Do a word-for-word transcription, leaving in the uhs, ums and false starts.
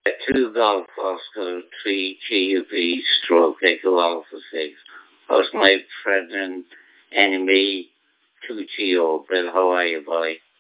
two Golf Oscar, three G U V, stroke Echo Alpha six. How's my friend and enemy, two G O, Bill? How are you, boy?